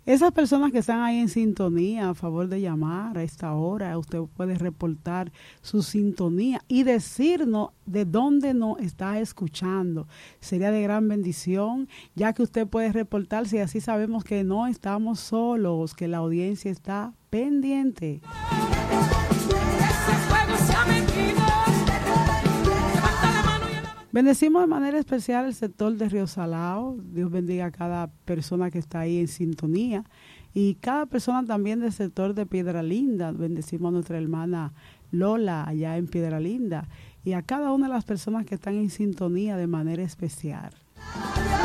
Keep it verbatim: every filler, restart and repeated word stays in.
Esas personas que están ahí en sintonía, a favor de llamar a esta hora, usted puede reportar su sintonía y decirnos de dónde nos está escuchando. Sería de gran bendición, ya que usted puede reportarse y así sabemos que no estamos solos, que la audiencia está pendiente. Bendecimos de manera especial el sector de Río Salao. Dios bendiga a cada persona que está ahí en sintonía y cada persona también del sector de Piedra Linda. Bendecimos a nuestra hermana Lola allá en Piedra Linda y a cada una de las personas que están en sintonía de manera especial.